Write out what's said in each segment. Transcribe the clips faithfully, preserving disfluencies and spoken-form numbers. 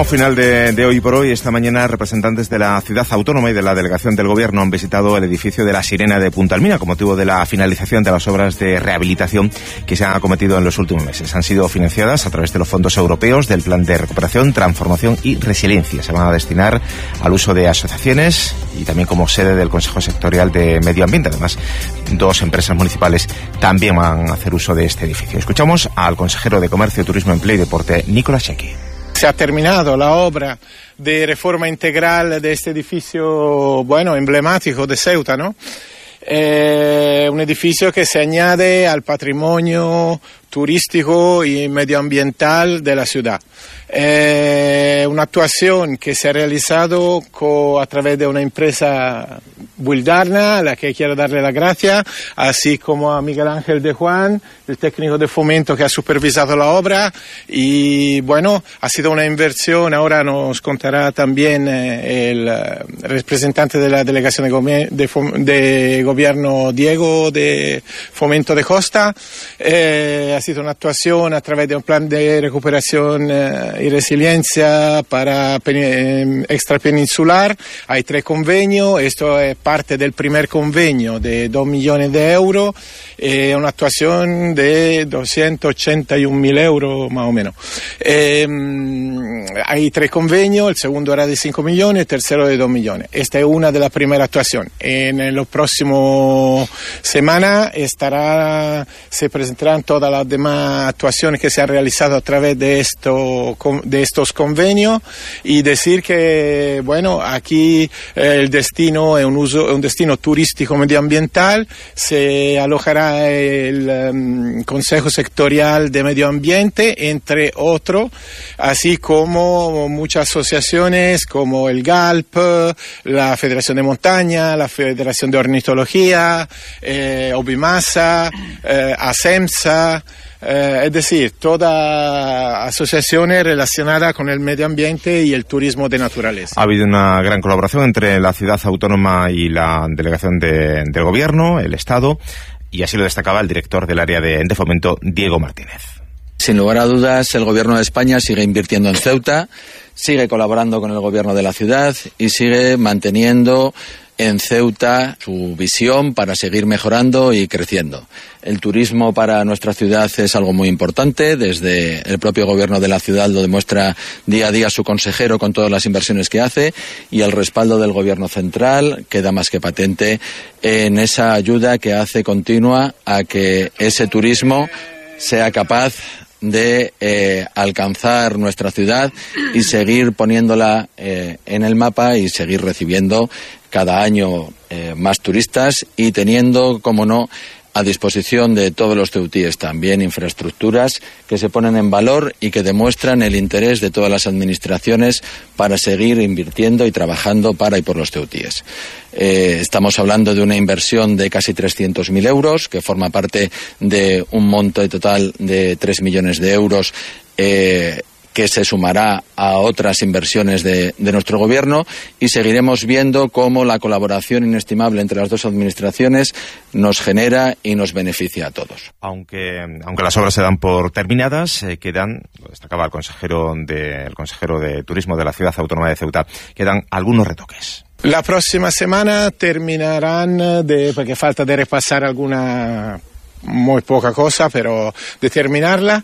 Tramo final de, de Hoy por Hoy. Esta mañana representantes de la ciudad autónoma y de la delegación del gobierno han visitado el edificio de la Sirena de Punta Almina con motivo de la finalización de las obras de rehabilitación que se han acometido en los últimos meses. Han sido financiadas a través de los fondos europeos del Plan de Recuperación, Transformación y Resiliencia. Se van a destinar al uso de asociaciones y también como sede del Consejo Sectorial de Medio Ambiente. Además, dos empresas municipales también van a hacer uso de este edificio. Escuchamos al consejero de Comercio, Turismo, Empleo y Deporte, Nicolás Chequi. Se ha terminado la obra de reforma integral de este edificio, bueno, emblemático de Ceuta, ¿no? Eh, un edificio que se añade al patrimonio turístico y medioambiental de la ciudad. Eh, una actuación que se ha realizado co, a través de una empresa Buildarna, a la que quiero darle las gracias, así como a Miguel Ángel de Juan, el técnico de fomento que ha supervisado la obra. Y bueno, ha sido una inversión, ahora nos contará también eh, el eh, representante de la delegación de, gobi- de, fom- de gobierno, Diego, de Fomento de Costa. Eh, ha sido una actuación a través de un plan de recuperación eh, y resiliencia para pen- eh, extrapeninsular. Hay tres convenios, esto es parte del primer convenio de dos millones de euros, eh, una actuación de doscientos ochenta y un mil euros más o menos. Eh, hay tres convenios, el segundo era de cinco millones, el tercero de dos millones. Esta es una de las primeras actuaciones. En los próximos semanas estará, se presentarán todas las demás actuaciones que se han realizado a través de, esto, de estos convenios, y decir que, bueno, aquí eh, el destino es un uso un destino turístico medioambiental. Se alojará el um, Consejo Sectorial de Medio Ambiente, entre otros, así como muchas asociaciones como el GALP, la Federación de Montaña, la Federación de Ornitología, eh, Obimasa, eh, ASEMSA, Eh, es decir, todas asociaciones relacionadas con el medio ambiente y el turismo de naturaleza. Ha habido una gran colaboración entre la ciudad autónoma y la delegación de, del gobierno, el Estado, y así lo destacaba el director del área de, de fomento, Diego Martínez. Sin lugar a dudas, el gobierno de España sigue invirtiendo en Ceuta, sigue colaborando con el gobierno de la ciudad y sigue manteniendo en Ceuta su visión para seguir mejorando y creciendo. El turismo para nuestra ciudad es algo muy importante. Desde el propio gobierno de la ciudad lo demuestra día a día su consejero con todas las inversiones que hace, y el respaldo del gobierno central queda más que patente en esa ayuda que hace continua a que ese turismo sea capaz de eh, alcanzar nuestra ciudad y seguir poniéndola eh, en el mapa y seguir recibiendo cada año eh, más turistas, y teniendo, como no, a disposición de todos los ceutíes también infraestructuras que se ponen en valor y que demuestran el interés de todas las administraciones para seguir invirtiendo y trabajando para y por los ceutíes. Eh, estamos hablando de una inversión de casi trescientos mil euros, que forma parte de un monto total de tres millones de euros, eh, que se sumará a otras inversiones de, de nuestro gobierno, y seguiremos viendo cómo la colaboración inestimable entre las dos administraciones nos genera y nos beneficia a todos. Aunque, aunque las obras se dan por terminadas, eh, quedan, lo destacaba el consejero de, el consejero de Turismo de la Ciudad Autónoma de Ceuta, quedan algunos retoques. La próxima semana terminarán, de, porque falta de repasar alguna muy poca cosa, pero de terminarla.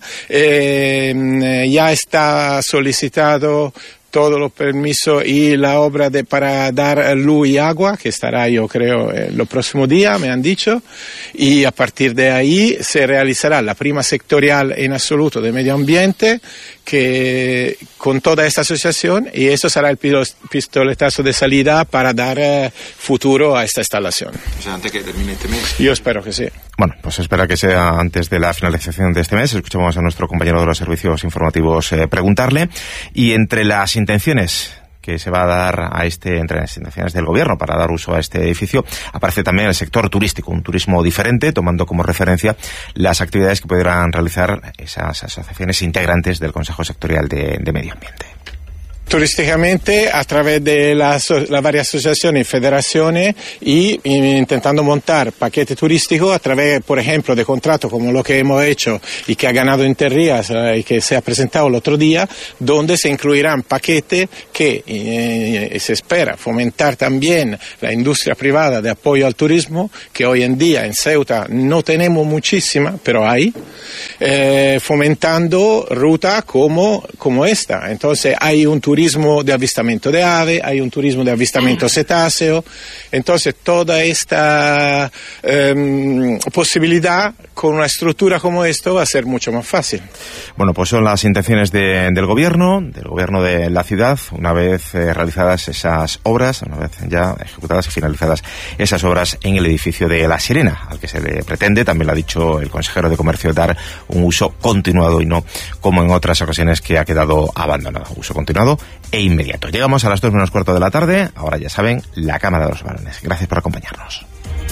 Eh, ya está solicitado todos los permisos y la obra de, para dar luz y agua, que estará, yo creo, eh, los próximos días, me han dicho, y a partir de ahí se realizará la prima sectorial en absoluto de medio ambiente, que con toda esta asociación, y eso será el pistoletazo de salida para dar eh, futuro a esta instalación. O sea, antes que termine este mes. Yo espero que sí. Bueno, pues espera que sea antes de la finalización de este mes. Escuchamos a nuestro compañero de los servicios informativos eh, preguntarle. Y entre las intenciones que se va a dar a este, entre las intenciones del gobierno para dar uso a este edificio, aparece también el sector turístico, un turismo diferente, tomando como referencia las actividades que podrán realizar esas asociaciones integrantes del Consejo Sectorial de, de Medio Ambiente. turísticamente a través de las, las varias asociaciones y federaciones y, y intentando montar paquetes turísticos a través, por ejemplo, de contratos como lo que hemos hecho y que ha ganado Interrías eh, y que se ha presentado el otro día, donde se incluirán paquetes que eh, se espera fomentar también la industria privada de apoyo al turismo, que hoy en día en Ceuta no tenemos muchísima, pero hay, eh, fomentando rutas como, como esta. Entonces hay un turismo de avistamiento de ave, hay un turismo de avistamiento cetáceo, entonces toda esta eh, posibilidad con una estructura como esto va a ser mucho más fácil. Bueno, pues son las intenciones de, del gobierno, del gobierno de la ciudad, una vez eh, realizadas esas obras, una vez ya ejecutadas y finalizadas esas obras en el edificio de La Sirena, al que se le pretende, también lo ha dicho el consejero de Comercio, dar un uso continuado y no como en otras ocasiones que ha quedado abandonado. Uso continuado e inmediato. Llegamos a las dos menos cuarto de la tarde, ahora ya saben, la Cámara de los Balones. Gracias por acompañarnos.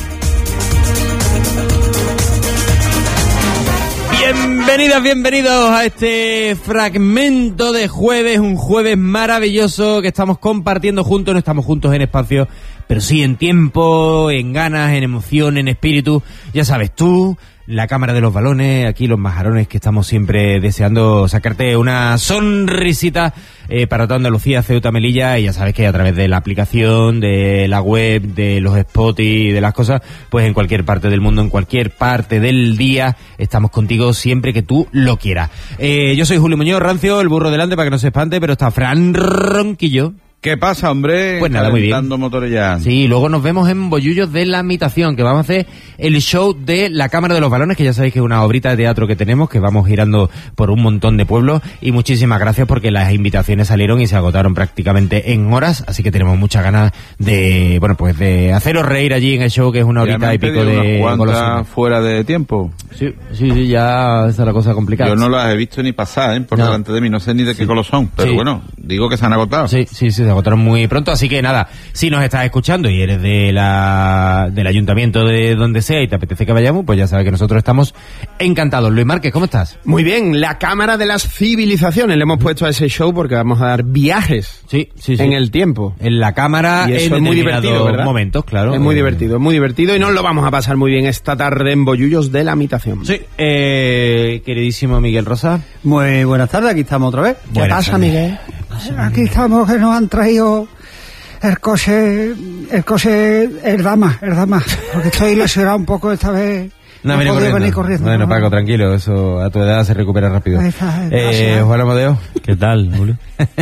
Bienvenidas, bienvenidos a este fragmento de jueves, un jueves maravilloso que estamos compartiendo juntos, no estamos juntos en espacio, pero sí en tiempo, en ganas, en emoción, en espíritu. Ya sabes, tú, la Cámara de los Balones, aquí los majarones que estamos siempre deseando sacarte una sonrisita eh, para toda Andalucía, Ceuta, Melilla, y ya sabes que a través de la aplicación, de la web, de los spots y de las cosas, pues en cualquier parte del mundo, en cualquier parte del día, estamos contigo siempre que tú lo quieras. Eh, yo soy Julio Muñoz Rancio, el burro delante para que no se espante, pero está Fran Ronquillo. ¿Qué pasa, hombre? Pues nada, muy bien. Motores ya. Sí, luego nos vemos en Bollullos de la Imitación, que vamos a hacer el show de la Cámara de los Balones, que ya sabéis que es una obrita de teatro que tenemos, que vamos girando por un montón de pueblos, y muchísimas gracias porque las invitaciones salieron y se agotaron prácticamente en horas, así que tenemos muchas ganas de, bueno, pues de haceros reír allí en el show, que es una horita y pico de golosinas fuera de tiempo. Sí, sí, sí, ya está la cosa complicada. Yo no las he visto ni pasar, ¿eh? Por no. delante de mí, no sé ni de qué sí. color son, pero sí. bueno, digo que se han agotado. Sí, sí, sí, se agotaron muy pronto, así que nada, si nos estás escuchando y eres de la del ayuntamiento de donde sea y te apetece que vayamos, pues ya sabes que nosotros estamos encantados. Luis Márquez, ¿cómo estás? Muy bien, la Cámara de las Civilizaciones le hemos puesto a ese show porque vamos a dar viajes sí, sí, sí. en el tiempo. En la Cámara, y eso en es muy divertido, ¿verdad? Momentos, claro. Es muy eh... divertido, es muy divertido y nos lo vamos a pasar muy bien esta tarde en Bollullos de la Imitación. Sí, eh, queridísimo Miguel Rosa. Muy buenas tardes, aquí estamos otra vez. ¿Qué buenas pasa, tardes. Miguel? Aquí estamos, que nos han traído el coche, el coche, el dama, el dama, porque estoy lesionado un poco esta vez. No, no podía venir corriendo. Bueno, ¿no? Paco, tranquilo, eso a tu edad se recupera rápido. Está, eh, Juan Amadeo, ¿qué tal, Julio?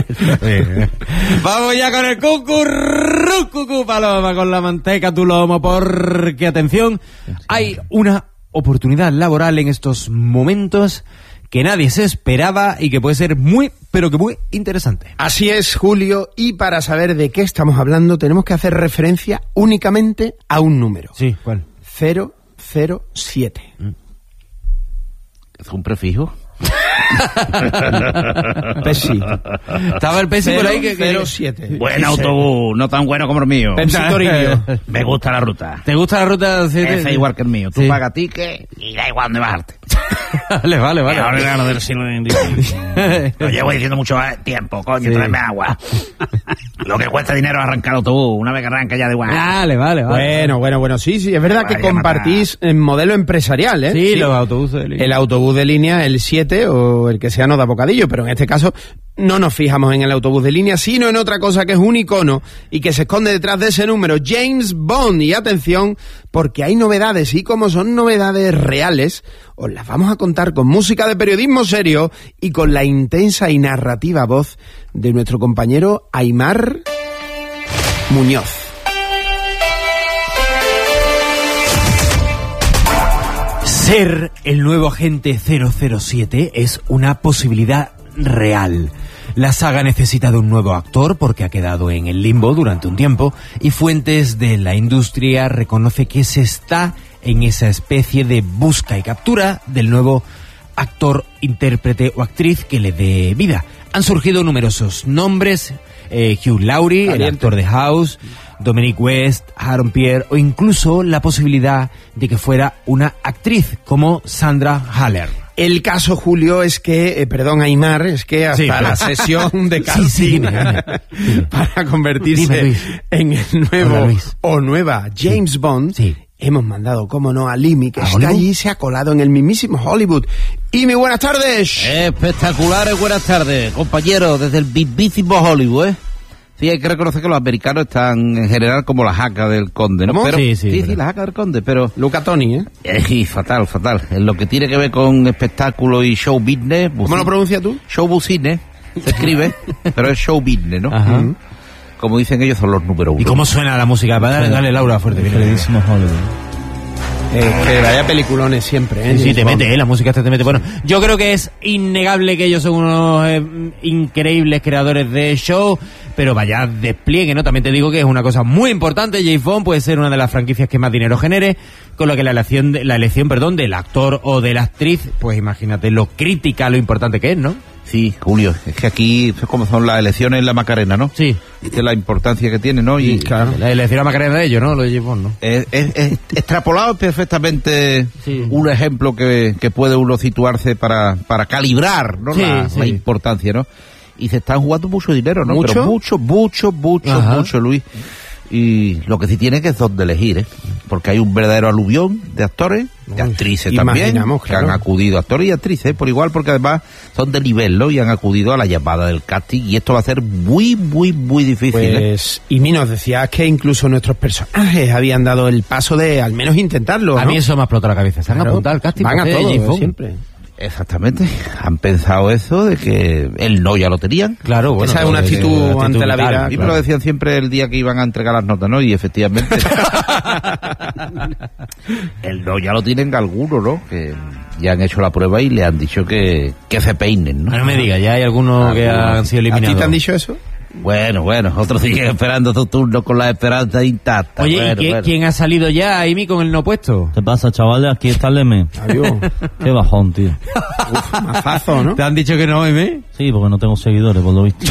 Vamos ya con el cucurru, cucú, paloma, con la manteca, tu lomo, porque, atención, hay una oportunidad laboral en estos momentos que nadie se esperaba y que puede ser muy, pero que muy interesante. Así es, Julio, y para saber de qué estamos hablando tenemos que hacer referencia únicamente a un número. Sí, ¿cuál? cero cero siete. ¿Es un prefijo? Pesi. Estaba el Pesi por ahí que... cero siete. Buen autobús, no tan bueno como el mío. Pepsi Torillo. Me gusta la ruta. ¿Te gusta la ruta? Sí, ese es igual que el mío. Tú sí. pagas ticket y da igual dónde bajarte. Vale, vale, vale. Ahora del siglo diecinueve. Lo llevo diciendo mucho tiempo, coño, sí. Tráeme agua. Lo que cuesta dinero es arrancar el autobús. Una vez que arranca ya de igual. Vale, vale, vale. Bueno, bueno, bueno. Sí, sí, es verdad Vaya que compartís en modelo empresarial, ¿eh? Sí, sí, los autobuses de línea. El autobús de línea, el siete o el que sea no da bocadillo, pero en este caso no nos fijamos en el autobús de línea, sino en otra cosa que es un icono y que se esconde detrás de ese número, James Bond. Y atención, porque hay novedades, y como son novedades reales, os las vamos a contar con música de periodismo serio y con la intensa y narrativa voz de nuestro compañero Aimar Muñoz. Ser el nuevo agente cero cero siete es una posibilidad real. La saga necesita de un nuevo actor porque ha quedado en el limbo durante un tiempo y fuentes de la industria reconoce que se está en esa especie de busca y captura del nuevo actor, intérprete o actriz que le dé vida. Han surgido numerosos nombres, eh, Hugh Laurie, Caliente. El actor de House, Dominic West, Aaron Pierre o incluso la posibilidad de que fuera una actriz como Sandra Haller. El caso, Julio, es que, eh, perdón, Aymar, es que hasta Sí, pero- la sesión de Sí, casting sí, dime, dime, dime. para convertirse Dime, Luis. en el nuevo Hola, Luis. o nueva James Bond, Sí. hemos mandado, cómo no, a Limi, que ¿A está Hollywood? allí, se ha colado en el mismísimo Hollywood. Y muy buenas tardes. Espectaculares, buenas tardes, compañeros, desde el mismísimo Hollywood, ¿eh? Sí, hay que reconocer que los americanos están en general como la jaca del conde, ¿no? ¿Cómo? Pero, Sí, sí, sí, verdad. la jaca del conde, pero... Luca Toni, ¿eh? Eh, y fatal, fatal. En lo que tiene que ver con espectáculo y show business... ¿Cómo buci- lo pronuncias tú? Show business, se escribe, pero es show business, ¿no? Ajá. Ujú. Como dicen ellos, son los número uno. ¿Y cómo suena la música? Dale, dale, Laura, fuerte. viene. Eh, que vaya peliculones siempre, ¿eh? Sí, sí, James te Bond. mete, ¿eh? La música esta te mete. Bueno, yo creo que es innegable que ellos son unos eh, increíbles creadores de show, pero vaya despliegue, ¿no? También te digo que es una cosa muy importante. James Bond puede ser una de las franquicias que más dinero genere, con lo que la elección, de, la elección, perdón, del actor o de la actriz, pues imagínate lo crítica, lo importante que es, ¿no? Sí, Julio, es que aquí es como son las elecciones en la Macarena, ¿no? Sí. Es la importancia que tiene, ¿no? Y Claro. La elección a Macarena de ellos, ¿no? Lo de James Bond, ¿no? Es, es- es extrapolado perfectamente Sí. un ejemplo que, que puede uno situarse para, para calibrar, ¿no? Sí, la, sí. la importancia, ¿no? Y se están jugando mucho dinero, ¿no? ¿Mucho? Pero mucho, mucho, mucho, Ajá. mucho, Luis. Y lo que sí tiene que es donde elegir, ¿eh? Porque hay un verdadero aluvión de actores, de actrices también, imaginamos, que claro. han acudido, actores y actrices, ¿eh? Por igual, porque además son de nivel, ¿no? Y han acudido a la llamada del casting, y esto va a ser muy, muy, muy difícil, ¿eh? Pues, y mi nos decías que incluso nuestros personajes habían dado el paso de al menos intentarlo, A ¿no? mí eso me ha explotado la cabeza. Se han Claro, apuntado al casting. van para a hacer todo, James Bond. siempre. Exactamente, han pensado eso de que el no ya lo tenían. Claro, bueno. Esa es una pues, actitud eh, ante la vital, vida, A mí me claro. lo decían siempre el día que iban a entregar las notas, ¿no? Y efectivamente, el no ya lo tienen algunos, ¿no? Que ya han hecho la prueba y le han dicho que, que se peinen, ¿no? Ah, no me digas, ya hay algunos que Algunos. han sido ¿A eliminados. ti te han dicho eso? Bueno, bueno, otros siguen esperando su turno con la esperanza intacta. Oye, bueno, ¿y quién, bueno. quién ha salido ya, Amy, con el no puesto? ¿Qué pasa, chavales? Aquí está el M. Adiós. Qué bajón, tío. Uf, mazazo, ¿no? ¿Te han dicho que no, Amy? Sí, porque no tengo seguidores, por lo visto.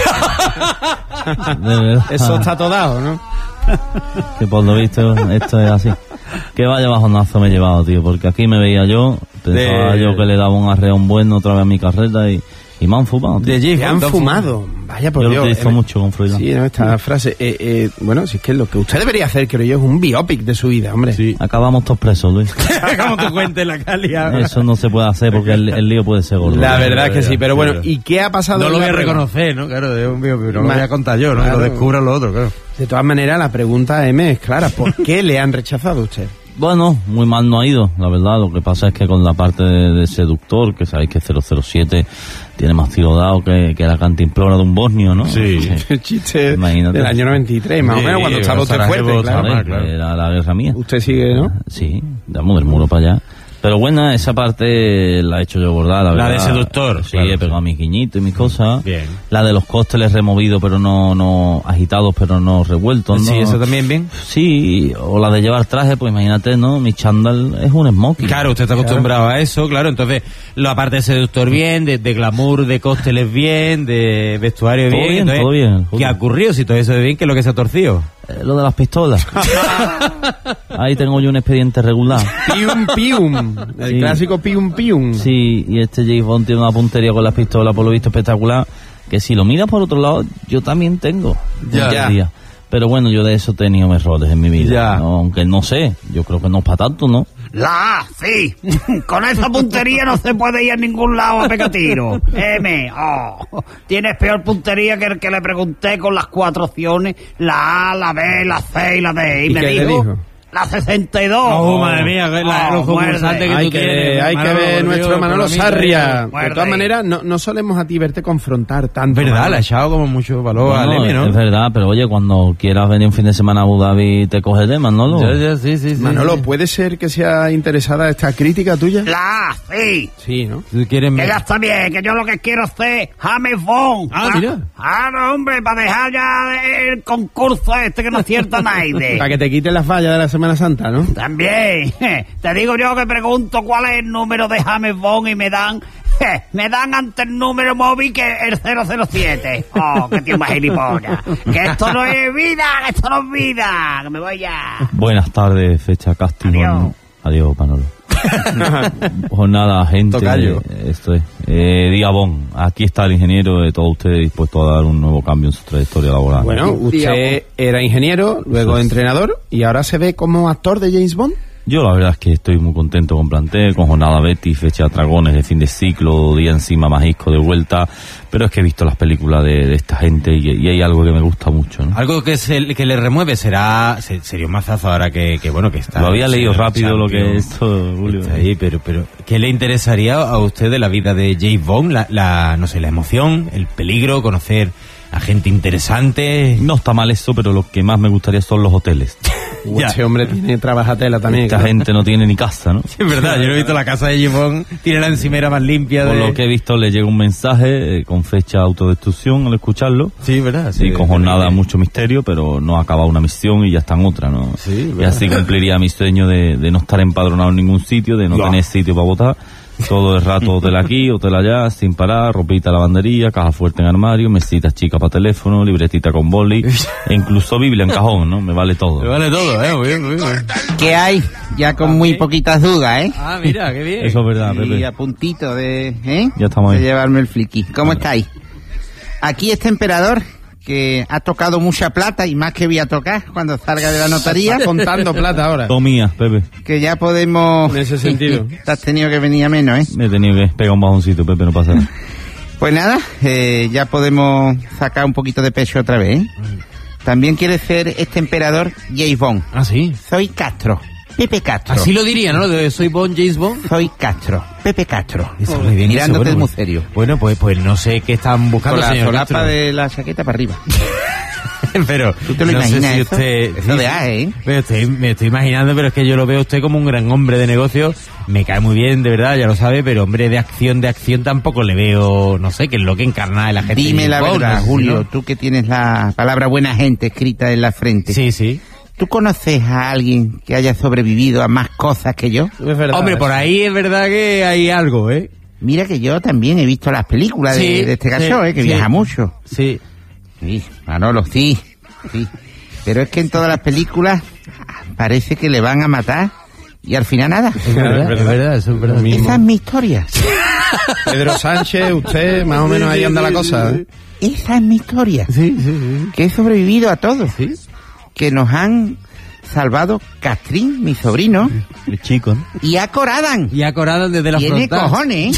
De verdad. Eso está todo dado, ¿no? Que por lo visto esto es así. Qué vaya bajonazo me he llevado, tío. Porque aquí me veía yo, pensaba De- yo que le daba un arreón bueno otra vez a mi carreta y, y me han fumado, tío. De James Te Bond, han te han fumado. Vaya por Yo lo Dios. utilizo eh, mucho con Froilán. Sí, ¿no? Esta frase. Eh, eh, bueno, si es que lo que usted debería hacer, creo yo, es un biopic de su vida, hombre. Sí. Acabamos todos presos, Luis. ¿Cómo te cuentes la calidad? Eso no se puede hacer porque el, el lío puede ser gordo. La verdad que sí, pero bueno, sí. ¿y qué ha pasado? No en lo la voy a prueba? reconocer, ¿no? Claro, es un mío, pero no lo Ma- voy a contar yo, ¿no? Claro. Lo descubran los otros, claro. De todas maneras, la pregunta, M, es clara. ¿Por qué le han rechazado a usted? Bueno, muy mal no ha ido, la verdad. Lo que pasa es que con la parte de, de seductor, que sabéis que cero cero siete tiene más tiro dado que, que la cantimplora de un bosnio, ¿no? Sí. El chiste Imagínate. del año noventa y tres, más Sí, o menos, cuando estaba usted Sarajevo, fuerte, claro. Sarajevo. ¿Sabes? claro. Era la guerra mía. Usted sigue, ¿no? Sí, damos del muro para allá. Pero bueno, esa parte la he hecho yo bordar, la La verdad. de seductor, Sí, claro. he pegado mis guiñitos y mis cosas. Bien. La de los cócteles removidos, pero no, no agitados, pero no revueltos, ¿no? Sí, eso también bien. Sí, o la de llevar traje, pues imagínate, ¿no? Mi chándal es un smoking. Claro, usted está acostumbrado a eso, claro. Entonces, la parte de seductor bien, de, de glamour, de cócteles bien, de vestuario Todo bien. bien, Entonces, todo bien, ¿qué Julio. ha ocurrido? Si todo eso es bien, ¿qué es lo que se ha torcido? Eh, lo de las pistolas. Ahí tengo yo un expediente regular. Pium Pium, el Sí. clásico Pium Pium. Sí, y este James Bond tiene una puntería con las pistolas, por lo visto, espectacular. Que si lo miras por otro lado, yo también tengo. Ya. Día a día. Pero bueno, yo de eso he tenido errores en mi vida. Ya. ¿no? Aunque no sé, yo creo que no es para tanto, ¿no? La A, sí. Con esa puntería no se puede ir a ningún lado a pegar tiro. M, oh. Tienes peor puntería que el que le pregunté con las cuatro opciones. La A, la B, la C y la D. Y, ¿Y me qué le dijo, dijo? la sesenta y dos. Oh, madre mía, la- los muerde. concursantes que Hay tú que, tienes, hay que Manolo, ver por nuestro Dios, Manolo con la mitad, Sarria. muerde. De todas maneras, no, no solemos a ti verte confrontar tanto. Verdad, Manolo. le ha echado como mucho valor al Bueno, M, ¿no? es verdad, pero oye, cuando quieras venir un fin de semana a Abu Dhabi, te coges de Manolo. Ya, ya, sí, sí, sí. Manolo, sí. ¿puede ser que sea interesada esta crítica tuya? La A, sí. Sí, ¿no? ¿Tú quieres Que me- ya está bien, que yo lo que quiero hacer James Bond. Ah, mira. Ah, no, hombre, para dejar ya el concurso este que no acierta nadie. Para que te quiten las fallas de la Semana Santa, ¿no? También, te digo yo que pregunto cuál es el número de James Bond y me dan, me dan ante el número móvil que el cero cero siete. Oh, qué tío más gilipollas. Que esto no es vida, que esto no es vida. Que me voy ya. Buenas tardes, fecha casting. Adiós. Adiós, Manolo. Jornada, gente. Tocayo. eh, Esto es. Eh, Día Bon, aquí está el ingeniero de todos ustedes dispuesto a dar un nuevo cambio en su trayectoria laboral. Bueno, usted era ingeniero, luego entrenador y ahora se ve como actor de James Bond. Yo la verdad es que estoy muy contento con plantel, con jornada Betis, fecha de Dragones de fin de ciclo, día encima Majisco de vuelta, pero es que he visto las películas de, de esta gente y, y hay algo que me gusta mucho, ¿no? Algo que se, que le remueve será se- sería un mazazo ahora que, que bueno que está. Lo había leído señor rápido lo que Champion. es esto, Julio. Está ahí, pero pero ¿qué le interesaría a usted de la vida de James Bond? La, la no sé, la emoción, el peligro, conocer a gente interesante. No está mal eso, pero lo que más me gustaría son los hoteles. Uh, este hombre tiene trabajatela también. Esta claro. gente no tiene ni casa, ¿no? Es verdad, yo no he visto la casa de James Bond, tiene la encimera más limpia Por de... lo que he visto le llega un mensaje eh, con fecha de autodestrucción al escucharlo. Sí, verdad. Sí, con jornada mucho misterio, pero no ha acabado una misión y ya está en otra, ¿no? Sí, y verdad. así cumpliría mi sueño de, de no estar empadronado en ningún sitio, de no Ya. tener sitio para votar. Todo el rato hotel aquí, hotel allá, sin parar, ropita lavandería, caja fuerte en armario, mesitas chicas para teléfono, libretita con boli, e incluso Biblia en cajón, ¿no? Me vale todo. Me vale todo, eh, muy bien, muy bien. ¿Qué hay? Ya con muy poquitas dudas, ¿eh? Ah, mira, qué bien. Eso es verdad, Y Pepe. a puntito de, ¿eh? Ya estamos de ahí. llevarme el fliqui. ¿Cómo estáis? Aquí este emperador que ha tocado mucha plata y más que voy a tocar cuando salga de la notaría, Contando plata ahora. Todo mía, Pepe. que ya podemos... En ese sentido. Te has tenido que venir a menos, ¿eh? Me he tenido que pegar un bajoncito, Pepe, no pasa nada. Pues nada, eh, ya podemos sacar un poquito de pecho otra vez, ¿eh? También quiere ser este emperador James Bond. Ah, sí. Soy Castro. Pepe Castro. Así lo diría, ¿no? De soy Bond, James Bond. Soy Castro. Pepe Castro. Eso, muy bien, Mirándote eso, bueno, muy bueno. serio. Bueno, pues pues no sé qué están buscando, Con la señor solapa Castro. de la chaqueta para arriba. Pero ¿Tú te lo no sé imaginas si eso? usted... Eso de A, ¿eh? Me estoy, me estoy imaginando, pero es que yo lo veo a usted como un gran hombre de negocio. Me cae muy bien, de verdad, ya lo sabe, pero hombre de acción, de acción tampoco le veo, no sé, qué es lo que encarna de la gente. Dime la Bond, verdad, no sé, Julio, ¿no? tú que tienes la palabra buena gente escrita en la frente. Sí, sí. ¿Tú conoces a alguien que haya sobrevivido a más cosas que yo? Es verdad. Hombre, por eso. ahí es verdad que hay algo, ¿eh? Mira que yo también he visto las películas de, Sí, de este sí, cacho, ¿eh? Que sí. viaja mucho. Sí. Sí, Manolo, sí, sí. Pero es que en todas las películas parece que le van a matar y al final nada. Es verdad, es verdad, eso es verdad. Esa es mi historia. Pedro Sánchez, usted, más o menos ahí anda la cosa. ¿eh? Esa es mi historia. Sí, sí, sí. Que he sobrevivido a todo. Sí. Que nos han salvado Castrín, mi sobrino, El chico, ¿no? y a Coradan. Y acoradan desde la Tiene frontal. cojones,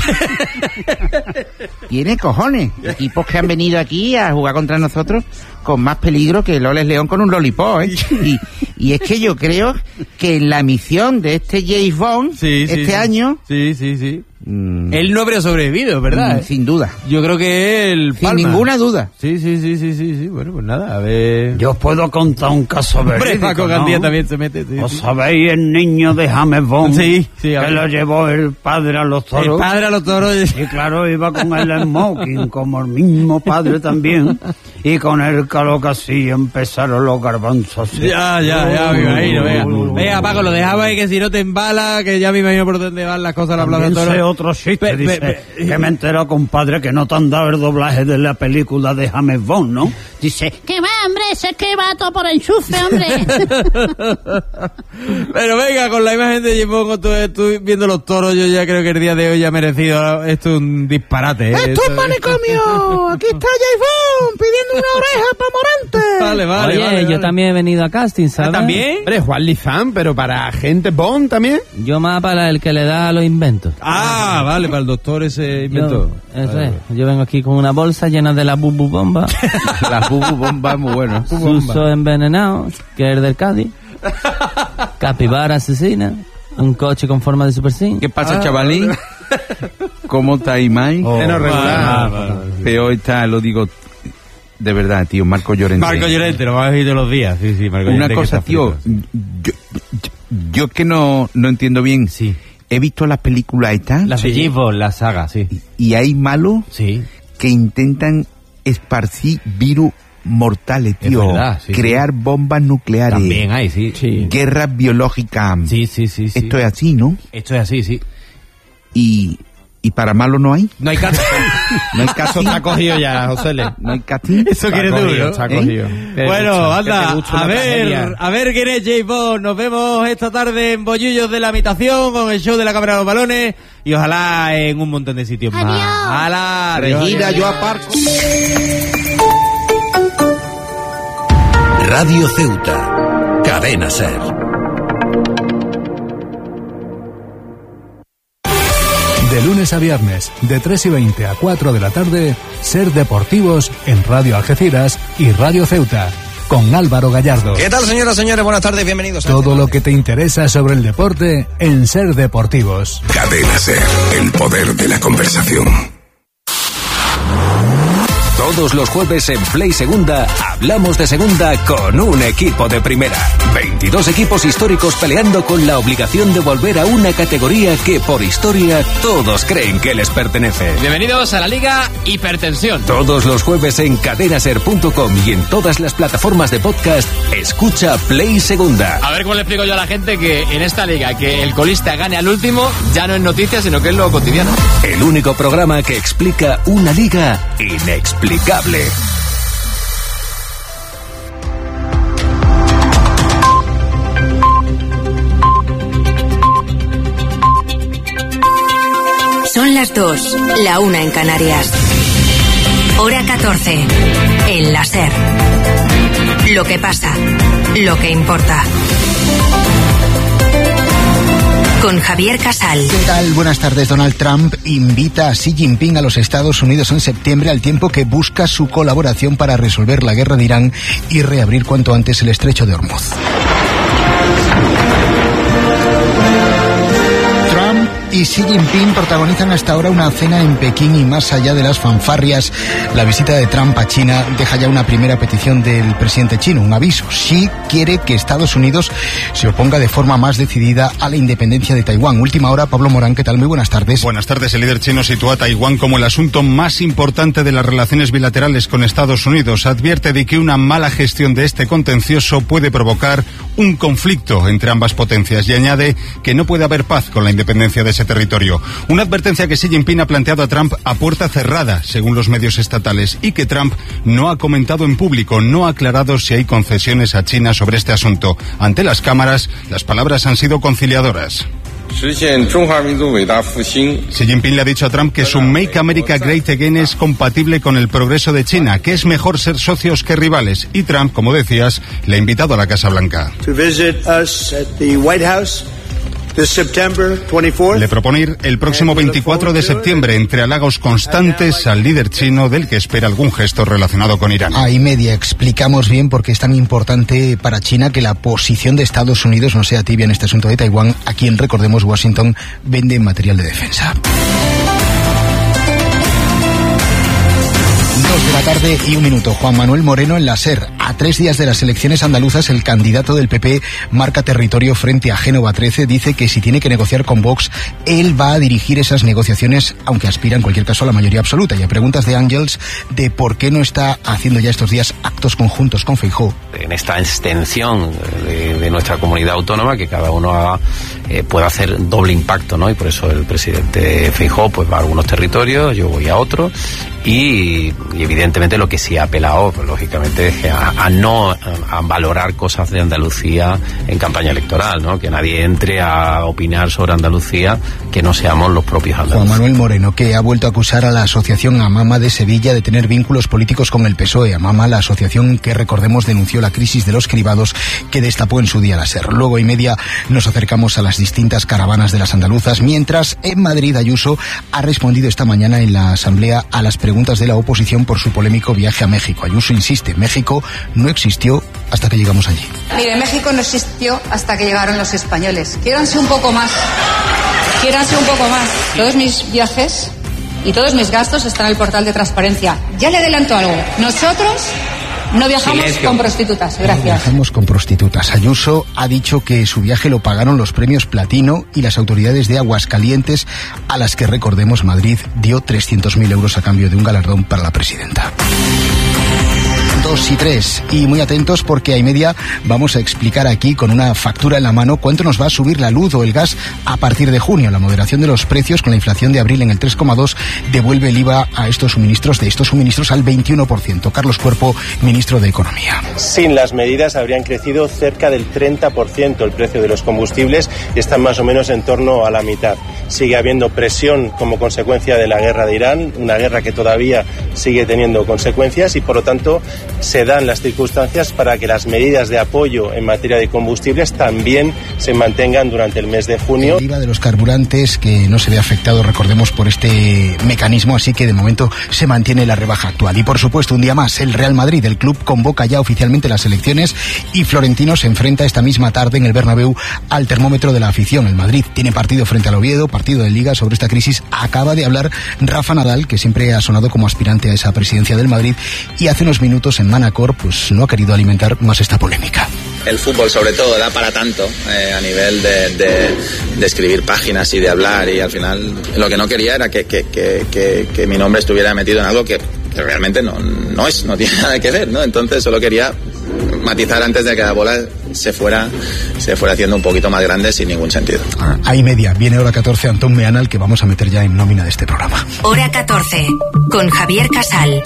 ¿eh? Tiene cojones. Equipos que han venido aquí a jugar contra nosotros con más peligro que Loles León con un lollipop, ¿eh? Y, y es que yo creo que en la misión de este James Bond, Sí, sí, este sí. año, Sí, sí, sí. mm, Él no habría sobrevivido, ¿verdad? mm, sin duda, Yo creo que él sin palma. ninguna duda. Sí, sí, sí, sí, sí, sí. Bueno, pues nada, a ver... Yo os puedo contar un caso Hombre, verídico, Paco ¿no? Gandía también se mete. Sí, ¿Os sí. sabéis el niño de James Bond? Sí, sí, a Que ver. lo llevó el padre a los El toros. padre a los toros. Y claro, iba con el smoking, como el mismo padre también. Y con el calor que así empezaron los garbanzos. así. Ya, ya, ya, me imagino, venga. Venga, Paco, lo dejaba ahí que si no te embala, que ya me imagino por dónde van las cosas a la plaza de También sé toros. otro chiste, Pe- pe- dice, pe- que me enteró, compadre, que no te han dado el doblaje de la película de James Bond, ¿no? Dice, Que va, hombre, ese es que va todo por enchufe, hombre. Pero venga, con la imagen de James Bond, tú- estoy viendo los toros, yo ya creo que el día de hoy ya ha merecido esto es un disparate. ¿eh? ¡Esto es un manicomio! Aquí está James Bond pidiendo una oreja para Morante. Vale, vale, Oye, vale, yo vale. también he venido a casting, ¿sabes? ¿También? Hombre, Juan Lizán, pero para gente Bond también. Yo más para el que le da los inventos. Ah, vale, para el doctor ese inventó. Yo, eso es. Yo vengo aquí con una bolsa llena de la bubu bomba. La bubu bomba es muy buena. Suso envenenado, que es del Cádiz. Capibara asesina. Un coche con forma de Super Sim. ¿Qué pasa, chavalín? ¿Cómo estáis, Mike? Oh, Menos regular. vale, vale, vale. Peor está, lo digo de verdad, tío, Marco Llorente. Marco Llorente, lo vas a oír todos los días. Sí, sí, Marco Una Llorente que cosa, está tío, frito. yo, yo que no, no entiendo bien. Sí. He visto las películas estas La de James Bond, la saga, sí. y hay malos Sí. que intentan esparcir virus mortales, Es tío. verdad, sí, crear bombas nucleares. También hay, sí. Sí. Guerras biológicas. Sí, sí, sí, sí. Esto es así, ¿no? Esto es así, sí. Y, ¿Y para malo no hay? No hay casting. No hay casting. Eso te ha cogido ya, José Le. No hay casting. Eso quieres tú, ¿no? Está cogido. ¿Eh? Bueno, anda, a ver, a ver quién es James Bond. Nos vemos esta tarde en Bollullos de la Habitación con el show de la Cámara de los Balones y ojalá en un montón de sitios más. Adiós. ¡Hala! Regina, yo aparco. Radio Ceuta, Cadena Ser. De lunes a viernes, de tres y veinte a cuatro de la tarde, Ser Deportivos en Radio Algeciras y Radio Ceuta, con Álvaro Gallardo. ¿Qué tal, señoras y señores? Buenas tardes, bienvenidos a Todo lo que te interesa sobre el deporte en Ser Deportivos. Cadena Ser, el poder de la conversación. Todos los jueves en Play Segunda hablamos de segunda con un equipo de primera. veintidós equipos históricos peleando con la obligación de volver a una categoría que por historia todos creen que les pertenece. Bienvenidos a la Liga Hipertensión. Todos los jueves en cadenaser punto com y en todas las plataformas de podcast, escucha Play Segunda. A ver cómo le explico yo a la gente que en esta liga que el colista gane al último ya no es noticia, sino que es lo cotidiano. El único programa que explica una liga inexplicable. Son las dos, la una en Canarias. Hora catorce, en la Ser. Lo que pasa, lo que importa. Con Javier Casal. ¿Qué tal? Buenas tardes. Donald Trump invita a Xi Jinping a los Estados Unidos en septiembre, al tiempo que busca su colaboración para resolver la guerra de Irán y reabrir cuanto antes el estrecho de Hormuz. Trump y Xi Jinping protagonizan hasta ahora una cena en Pekín y más allá de las fanfarrias, la visita de Trump a China deja ya una primera petición del presidente chino, un aviso. Xi quiere que Estados Unidos se oponga de forma más decidida a la independencia de Taiwán. Última hora, Pablo Morán, ¿qué tal? Muy buenas tardes. Buenas tardes. El líder chino sitúa a Taiwán como el asunto más importante de las relaciones bilaterales con Estados Unidos. Advierte de que una mala gestión de este contencioso puede provocar un conflicto entre ambas potencias y añade que no puede haber paz con la independencia de ese territorio. Una advertencia que Xi Jinping ha planteado a Trump a puerta cerrada, según los medios estatales, y que Trump no ha comentado en público, no ha aclarado si hay concesiones a China sobre este asunto. Ante las cámaras, las palabras han sido conciliadoras. Xi Jinping le ha dicho a Trump que su Make America Great Again es compatible con el progreso de China, que es mejor ser socios que rivales. Y Trump, como decías, le ha invitado a la Casa Blanca. Le propone ir el próximo veinticuatro de septiembre, entre halagos constantes al líder chino, del que espera algún gesto relacionado con Irán. A y media explicamos bien por qué es tan importante para China que la posición de Estados Unidos no sea tibia en este asunto de Taiwán, a quien, recordemos, Washington vende material de defensa. Dos de la tarde y un minuto. Juan Manuel Moreno en la Ser. A tres días de las elecciones andaluzas, el candidato del P P marca territorio frente a Génova trece. Dice que si tiene que negociar con Vox, él va a dirigir esas negociaciones, aunque aspira en cualquier caso a la mayoría absoluta. Y a preguntas de Ángels de por qué no está haciendo ya estos días actos conjuntos con Feijóo. En esta extensión de, de nuestra comunidad autónoma, que cada uno haga, eh, pueda hacer doble impacto, ¿no? Y por eso el presidente Feijóo pues va a algunos territorios, yo voy a otros. Y, y evidentemente lo que sí ha apelado, pues, lógicamente, es a, a no a, a valorar cosas de Andalucía en campaña electoral, ¿no? Que nadie entre a opinar sobre Andalucía que no seamos los propios andaluces. Juan Manuel Moreno, que ha vuelto a acusar a la asociación Amama de Sevilla de tener vínculos políticos con el P S O E. Amama, la asociación que, recordemos, denunció la crisis de los cribados que destapó en su día la Ser. Luego y media nos acercamos a las distintas caravanas de las andaluzas, mientras en Madrid Ayuso ha respondido esta mañana en la Asamblea a las preguntas de la oposición por su polémico viaje a México. Ayuso insiste, México no existió hasta que llegamos allí. Mire, México no existió hasta que llegaron los españoles. Quiéranse un poco más. Quiéranse un poco más. Todos mis viajes y todos mis gastos están en el portal de transparencia. Ya le adelanto algo. Nosotros no viajamos Silencio. con prostitutas. Gracias. No viajamos con prostitutas. Ayuso ha dicho que su viaje lo pagaron los premios Platino y las autoridades de Aguascalientes, a las que, recordemos, Madrid dio trescientos mil euros a cambio de un galardón para la presidenta. dos y tres. Y muy atentos porque a y media vamos a explicar aquí con una factura en la mano cuánto nos va a subir la luz o el gas a partir de junio. La moderación de los precios con la inflación de abril en el tres coma dos devuelve el I V A a estos suministros, de estos suministros al veintiuno por ciento. Carlos Cuerpo, ministro de Economía. Sin las medidas habrían crecido cerca del treinta por ciento el precio de los combustibles y están más o menos en torno a la mitad. Sigue habiendo presión como consecuencia de la guerra de Irán, una guerra que todavía sigue teniendo consecuencias y por lo tanto se dan las circunstancias para que las medidas de apoyo en materia de combustibles también se mantengan durante el mes de junio. El I V A de los carburantes que no se ve afectado, recordemos, por este mecanismo, así que de momento se mantiene la rebaja actual. Y por supuesto, un día más, el Real Madrid, el club, convoca ya oficialmente las elecciones y Florentino se enfrenta esta misma tarde en el Bernabéu al termómetro de la afición. El Madrid tiene partido frente al Oviedo, partido de Liga. Sobre esta crisis acaba de hablar Rafa Nadal, que siempre ha sonado como aspirante a esa presidencia del Madrid, y hace unos minutos en Manacor pues no ha querido alimentar más esta polémica. El fútbol sobre todo da para tanto eh, a nivel de, de, de escribir páginas y de hablar, y al final lo que no quería era que, que, que, que, que mi nombre estuviera metido en algo que, que realmente no, no es, no tiene nada que ver, ¿no? Entonces solo quería matizar antes de que la bola se fuera se fuera haciendo un poquito más grande sin ningún sentido. Ahí media, viene hora catorce, Antón Meanal, que vamos a meter ya en nómina de este programa. Hora catorce, con Javier Casal.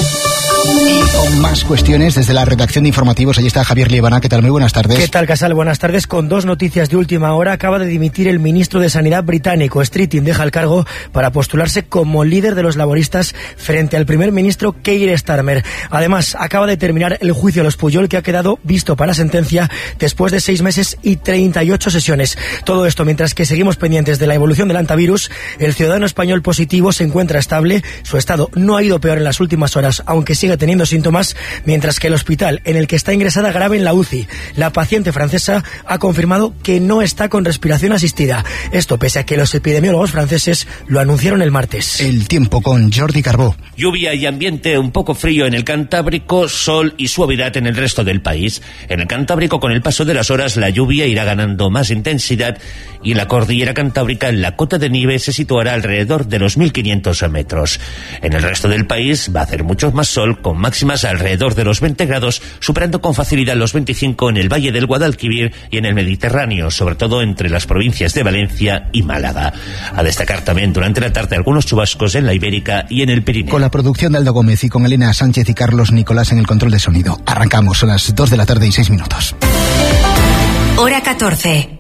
Y con más cuestiones desde la redacción de informativos, allí está Javier Liebana. ¿Qué tal? Muy buenas tardes. ¿Qué tal, Casal? Buenas tardes. Con dos noticias de última hora, acaba de dimitir el ministro de Sanidad británico. Streeting deja el cargo para postularse como líder de los laboristas frente al primer ministro Keir Starmer. Además, acaba de terminar el juicio a los Puyol, que ha quedado visto para sentencia después de seis meses y treinta y ocho sesiones. Todo esto mientras que seguimos pendientes de la evolución del hantavirus. El ciudadano español positivo se encuentra estable. Su estado no ha ido peor en las últimas horas, aunque sigue teniendo síntomas, mientras que el hospital en el que está ingresada grave en la U C I, la paciente francesa, ha confirmado que no está con respiración asistida. Esto pese a que los epidemiólogos franceses lo anunciaron el martes. El tiempo con Jordi Carbó. Lluvia y ambiente un poco frío en el Cantábrico, sol y suavidad en el resto del país. En el Cantábrico, con el paso de las horas, la lluvia irá ganando más intensidad y en la cordillera cantábrica la cota de nieve se situará alrededor de los mil quinientos metros. En el resto del país va a hacer mucho más sol, con máximas alrededor de los veinte grados, superando con facilidad los veinticinco en el Valle del Guadalquivir y en el Mediterráneo, sobre todo entre las provincias de Valencia y Málaga. A destacar también durante la tarde algunos chubascos en la Ibérica y en el Pirineo. Con la producción de Aldo Gómez y con Elena Sánchez y Carlos Nicolás en el control de sonido. Arrancamos, son las dos de la tarde y seis minutos. Hora catorce.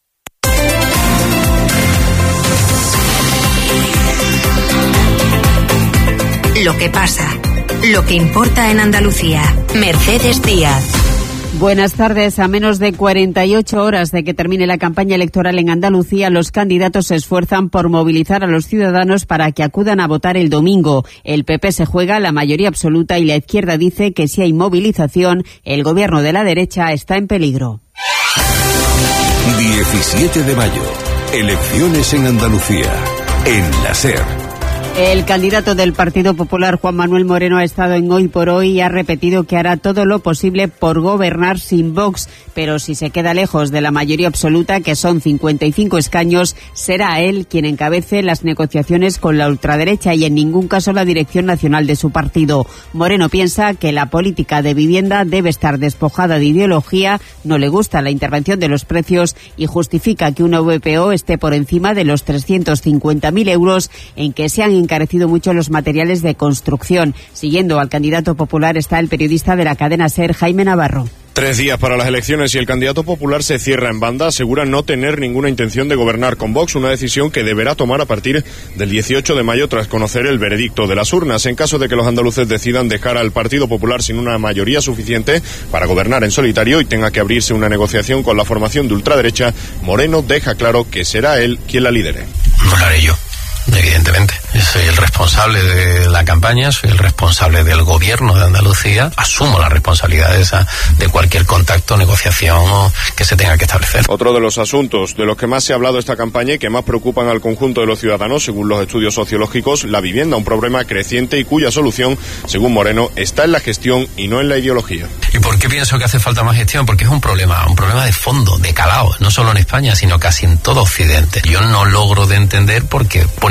Lo que pasa, lo que importa en Andalucía. Mercedes Díaz. Buenas tardes. A menos de cuarenta y ocho horas de que termine la campaña electoral en Andalucía, los candidatos se esfuerzan por movilizar a los ciudadanos para que acudan a votar el domingo. El P P se juega la mayoría absoluta y la izquierda dice que si hay movilización, el gobierno de la derecha está en peligro. diecisiete de mayo. Elecciones en Andalucía. En la SER. El candidato del Partido Popular, Juan Manuel Moreno, ha estado en Hoy por Hoy y ha repetido que hará todo lo posible por gobernar sin Vox, pero si se queda lejos de la mayoría absoluta, que son cincuenta y cinco escaños, será él quien encabece las negociaciones con la ultraderecha y en ningún caso la dirección nacional de su partido. Moreno piensa que la política de vivienda debe estar despojada de ideología, no le gusta la intervención de los precios y justifica que una V P O esté por encima de los trescientos cincuenta mil euros, en que se han encarecido mucho los materiales de construcción. Siguiendo al candidato popular está el periodista de la cadena SER, Jaime Navarro. Tres días para las elecciones y el candidato popular se cierra en banda, asegura no tener ninguna intención de gobernar con Vox, una decisión que deberá tomar a partir del dieciocho de mayo tras conocer el veredicto de las urnas. En caso de que los andaluces decidan dejar al Partido Popular sin una mayoría suficiente para gobernar en solitario y tenga que abrirse una negociación con la formación de ultraderecha, Moreno deja claro que será él quien la lidere. No lo haré yo. Evidentemente, yo soy el responsable de la campaña, soy el responsable del gobierno de Andalucía, asumo la responsabilidad de, esa, de cualquier contacto, negociación o que se tenga que establecer. Otro de los asuntos de los que más se ha hablado esta campaña y que más preocupan al conjunto de los ciudadanos, según los estudios sociológicos, la vivienda, un problema creciente y cuya solución, según Moreno, está en la gestión y no en la ideología. ¿Y por qué pienso que hace falta más gestión? Porque es un problema, un problema de fondo, de calado, no solo en España, sino casi en todo Occidente. Yo no logro de entender por qué ponemos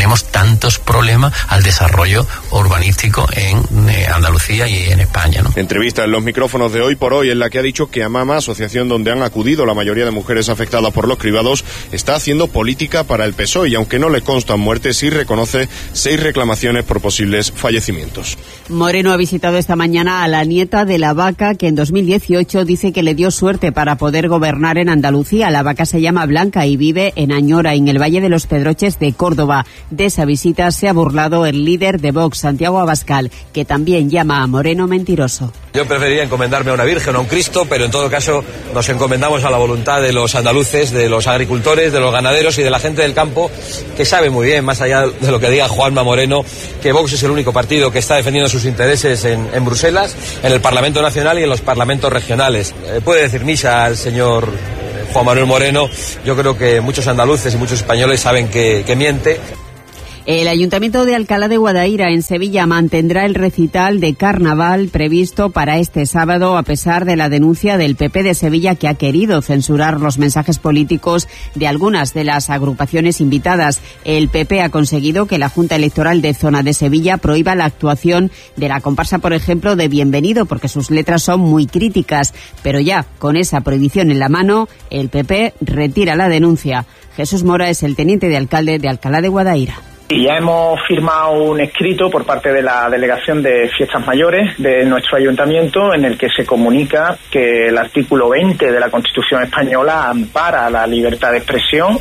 evitaríamos tantos problemas al desarrollo urbanístico en eh, Andalucía y en España, ¿no? Entrevista en los micrófonos de Hoy por Hoy en la que ha dicho que AMAMA, asociación donde han acudido la mayoría de mujeres afectadas por los cribados, está haciendo política para el P S O E y aunque no le constan muertes, sí reconoce seis reclamaciones por posibles fallecimientos. Moreno ha visitado esta mañana a la nieta de la vaca que en dos mil dieciocho dice que le dio suerte para poder gobernar en Andalucía. La vaca se llama Blanca y vive en Añora, en el Valle de los Pedroches de Córdoba. De esa visita se ha burlado el líder de Vox, Santiago Abascal, que también llama a Moreno mentiroso. Yo preferiría encomendarme a una virgen o a un Cristo, pero en todo caso nos encomendamos a la voluntad de los andaluces, de los agricultores, de los ganaderos y de la gente del campo, que sabe muy bien, más allá de lo que diga Juanma Moreno, que Vox es el único partido que está defendiendo sus intereses en, en Bruselas, en el Parlamento Nacional y en los parlamentos regionales. Eh, puede decir misa al señor Juan Manuel Moreno. Yo creo que muchos andaluces y muchos españoles saben que, que miente. El Ayuntamiento de Alcalá de Guadaira, en Sevilla, mantendrá el recital de carnaval previsto para este sábado, a pesar de la denuncia del P P de Sevilla, que ha querido censurar los mensajes políticos de algunas de las agrupaciones invitadas. El P P ha conseguido que la Junta Electoral de Zona de Sevilla prohíba la actuación de la comparsa, por ejemplo, de Bienvenido, porque sus letras son muy críticas. Pero ya, con esa prohibición en la mano, el P P retira la denuncia. Jesús Mora es el teniente de alcalde de Alcalá de Guadaira. Y ya hemos firmado un escrito por parte de la Delegación de Fiestas Mayores de nuestro ayuntamiento en el que se comunica que el artículo veinte de la Constitución española ampara la libertad de expresión.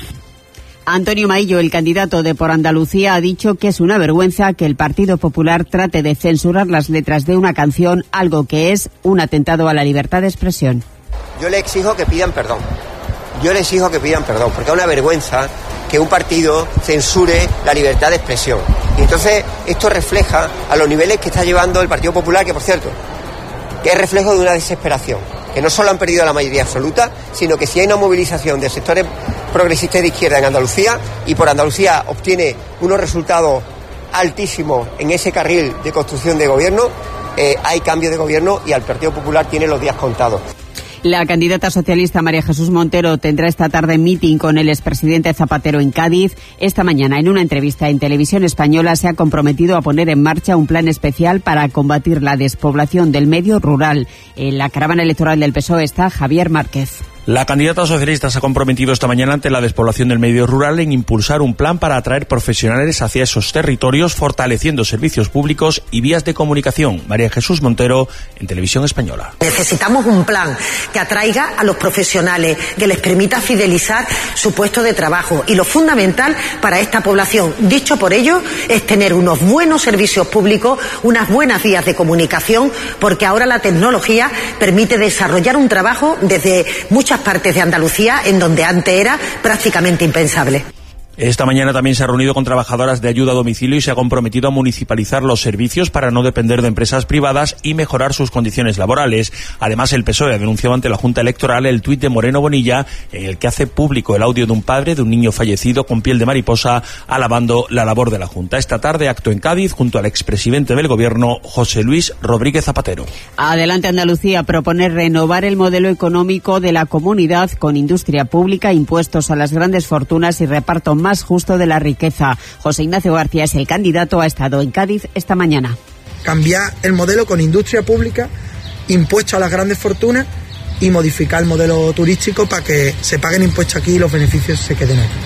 Antonio Maillo, el candidato de Por Andalucía, ha dicho que es una vergüenza que el Partido Popular trate de censurar las letras de una canción, algo que es un atentado a la libertad de expresión. Yo le exijo que pidan perdón. Yo le exijo que pidan perdón, porque es una vergüenza que un partido censure la libertad de expresión. Y entonces esto refleja a los niveles que está llevando el Partido Popular, que por cierto, que es reflejo de una desesperación, que no solo han perdido la mayoría absoluta, sino que si hay una movilización de sectores progresistas de izquierda en Andalucía y Por Andalucía obtiene unos resultados altísimos en ese carril de construcción de gobierno, eh, hay cambio de gobierno y al Partido Popular tiene los días contados. La candidata socialista María Jesús Montero tendrá esta tarde meeting con el expresidente Zapatero en Cádiz. Esta mañana, en una entrevista en Televisión Española, se ha comprometido a poner en marcha un plan especial para combatir la despoblación del medio rural. En la caravana electoral del P S O E está Javier Márquez. La candidata socialista se ha comprometido esta mañana ante la despoblación del medio rural en impulsar un plan para atraer profesionales hacia esos territorios, fortaleciendo servicios públicos y vías de comunicación. María Jesús Montero, en Televisión Española. Necesitamos un plan que atraiga a los profesionales, que les permita fidelizar su puesto de trabajo. Y lo fundamental para esta población, dicho por ellos, es tener unos buenos servicios públicos, unas buenas vías de comunicación, porque ahora la tecnología permite desarrollar un trabajo desde muchas partes de Andalucía en donde antes era prácticamente impensable. Esta mañana también se ha reunido con trabajadoras de ayuda a domicilio y se ha comprometido a municipalizar los servicios para no depender de empresas privadas y mejorar sus condiciones laborales. Además, el P S O E ha denunciado ante la Junta Electoral el tuit de Moreno Bonilla en el que hace público el audio de un padre de un niño fallecido con piel de mariposa alabando la labor de la Junta. Esta tarde, acto en Cádiz junto al expresidente del Gobierno, José Luis Rodríguez Zapatero. Adelante Andalucía propone renovar el modelo económico de la comunidad con industria pública, impuestos a las grandes fortunas y reparto más justo de la riqueza. José Ignacio García es el candidato, ha estado en Cádiz esta mañana. Cambiar el modelo con industria pública, impuestos a las grandes fortunas y modificar el modelo turístico para que se paguen impuestos aquí y los beneficios se queden aquí.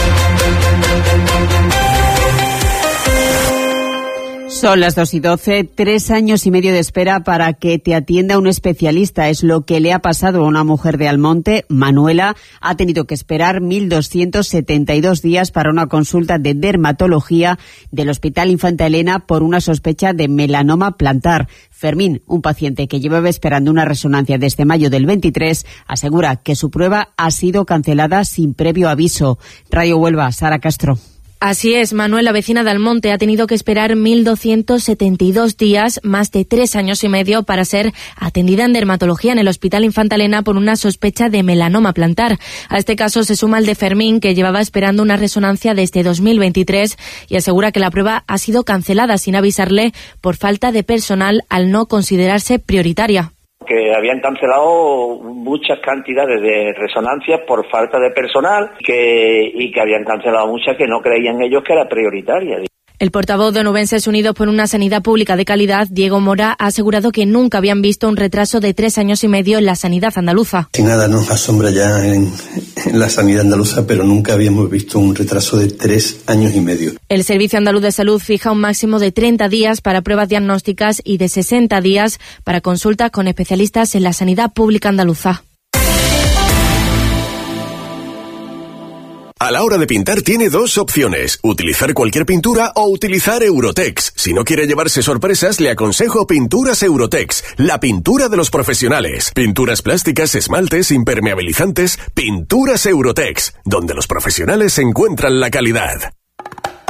Son las dos y doce, tres años y medio de espera para que te atienda un especialista. Es lo que le ha pasado a una mujer de Almonte. Manuela ha tenido que esperar mil doscientos setenta y dos días para una consulta de dermatología del Hospital Infanta Elena por una sospecha de melanoma plantar. Fermín, un paciente que llevaba esperando una resonancia desde mayo del veintitrés, asegura que su prueba ha sido cancelada sin previo aviso. Radio Huelva, Sara Castro. Así es, Manuela, vecina de Almonte, ha tenido que esperar mil doscientos setenta y dos días, más de tres años y medio, para ser atendida en dermatología en el Hospital Infanta Elena por una sospecha de melanoma plantar. A este caso se suma el de Fermín, que llevaba esperando una resonancia desde dos mil veintitrés y asegura que la prueba ha sido cancelada sin avisarle por falta de personal al no considerarse prioritaria. que habían cancelado muchas cantidades de resonancias por falta de personal que, y que habían cancelado muchas que no creían ellos que era prioritaria. El portavoz de Onubenses Unidos por una Sanidad Pública de Calidad, Diego Mora, ha asegurado que nunca habían visto un retraso de tres años y medio en la sanidad andaluza. Sin nada nos asombra ya en, en la sanidad andaluza, pero nunca habíamos visto un retraso de tres años y medio. El Servicio Andaluz de Salud fija un máximo de treinta días para pruebas diagnósticas y de sesenta días para consultas con especialistas en la sanidad pública andaluza. A la hora de pintar tiene dos opciones, utilizar cualquier pintura o utilizar Eurotex. Si no quiere llevarse sorpresas, le aconsejo Pinturas Eurotex, la pintura de los profesionales. Pinturas plásticas, esmaltes, impermeabilizantes, Pinturas Eurotex, donde los profesionales encuentran la calidad.